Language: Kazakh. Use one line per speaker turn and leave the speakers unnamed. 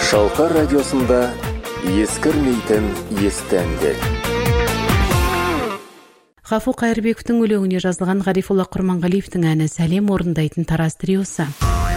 Шалқар радиосында ескірмейтін есті әндер.
Ғафу Қайырбековтің өлеңіне жазылған Ғарифолла Құрманғалиевтің әні «Сәлем» орындайтын Тарас триосы.